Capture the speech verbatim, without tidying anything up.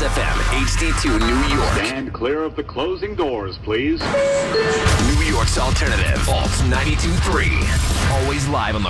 F M, H D two New York. Stand clear of the closing doors, please. New York's alternative, Alt ninety-two point three. Always live on the